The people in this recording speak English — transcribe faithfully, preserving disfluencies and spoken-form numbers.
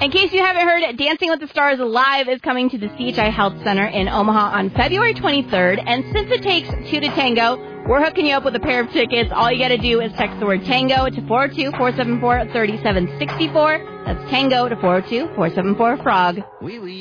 In case you haven't heard, Dancing with the Stars Live is coming to the C H I Health Center in Omaha on February twenty-third. And since it takes two to tango, we're hooking you up with a pair of tickets. All you got to do is text the word tango to four oh two, four seven four, three seven six four. That's tango to four oh two, four seven four, frog. Oui, oui.